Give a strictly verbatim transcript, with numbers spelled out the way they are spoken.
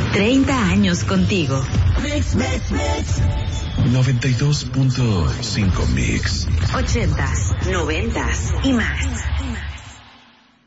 treinta años contigo. Mix, mix, mix. noventa y dos punto cinco Mix. ochentas, noventas y más.